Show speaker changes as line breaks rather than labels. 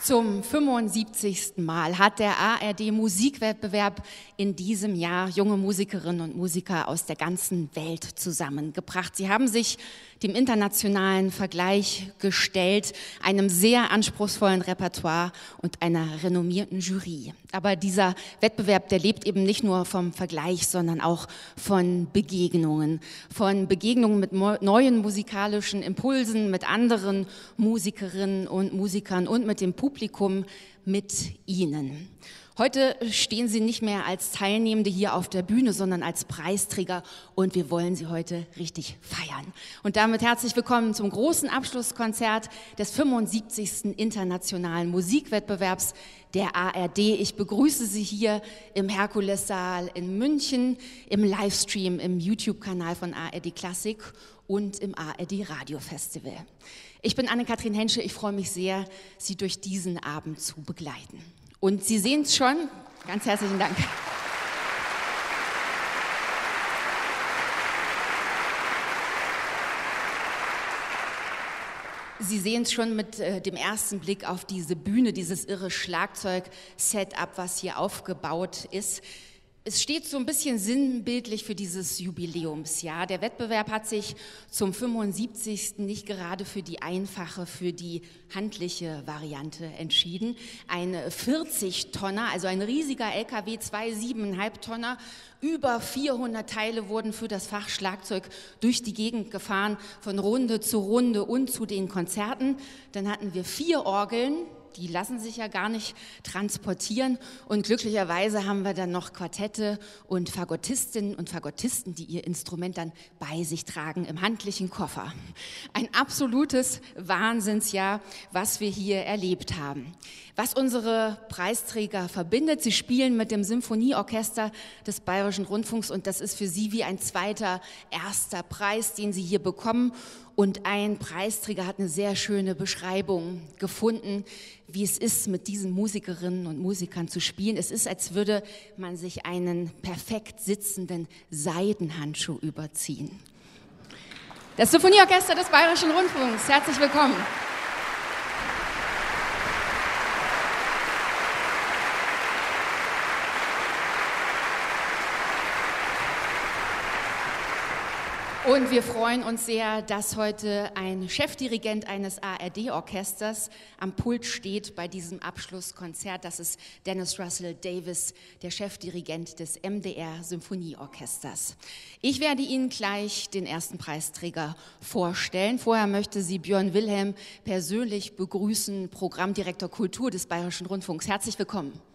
Zum 75. Mal hat der ARD-Musikwettbewerb in diesem Jahr junge Musikerinnen und Musiker aus der ganzen Welt zusammengebracht. Sie haben sich dem internationalen Vergleich gestellt, einem sehr anspruchsvollen Repertoire und einer renommierten Jury. Aber dieser Wettbewerb, der lebt eben nicht nur vom Vergleich, sondern auch von Begegnungen mit neuen musikalischen Impulsen, mit anderen Musikerinnen und Musikern und mit dem Publikum, mit Ihnen. Heute stehen Sie nicht mehr als Teilnehmende hier auf der Bühne, sondern als Preisträger und wir wollen Sie heute richtig feiern. Und damit herzlich willkommen zum großen Abschlusskonzert des 75. Internationalen Musikwettbewerbs der ARD. Ich begrüße Sie hier im Herkulessaal in München, im Livestream, im YouTube-Kanal von ARD Klassik und im ARD Radio Festival. Ich bin Anne-Kathrin Henschel, ich freue mich sehr, Sie durch diesen Abend zu begleiten. Und Sie sehen es schon, ganz herzlichen Dank. Sie sehen es schon mit dem ersten Blick auf diese Bühne, dieses irre Schlagzeug-Setup, was hier aufgebaut ist. Es steht so ein bisschen sinnbildlich für dieses Jubiläumsjahr. Der Wettbewerb hat sich zum 75. nicht gerade für die einfache, für die handliche Variante entschieden. Ein 40-Tonner, also ein riesiger LKW, 2 7,5-Tonner, über 400 Teile wurden für das Fach Schlagzeug durch die Gegend gefahren, von Runde zu Runde und zu den Konzerten. Dann hatten wir 4 Orgeln. Die lassen sich ja gar nicht transportieren und glücklicherweise haben wir dann noch Quartette und Fagottistinnen und Fagottisten, die ihr Instrument dann bei sich tragen im handlichen Koffer. Ein absolutes Wahnsinnsjahr, was wir hier erlebt haben. Was unsere Preisträger verbindet, sie spielen mit dem Symphonieorchester des Bayerischen Rundfunks und das ist für sie wie ein zweiter, erster Preis, den sie hier bekommen. Und ein Preisträger hat eine sehr schöne Beschreibung gefunden, wie es ist, mit diesen Musikerinnen und Musikern zu spielen. Es ist, als würde man sich einen perfekt sitzenden Seidenhandschuh überziehen. Das Symphonieorchester des Bayerischen Rundfunks, herzlich willkommen. Und wir freuen uns sehr, dass heute ein Chefdirigent eines ARD-Orchesters am Pult steht bei diesem Abschlusskonzert. Das ist Dennis Russell Davis, der Chefdirigent des MDR-Symphonieorchesters. Ich werde Ihnen gleich den ersten Preisträger vorstellen. Vorher möchte sie Björn Wilhelm persönlich begrüßen, Programmdirektor Kultur des Bayerischen Rundfunks. Herzlich willkommen.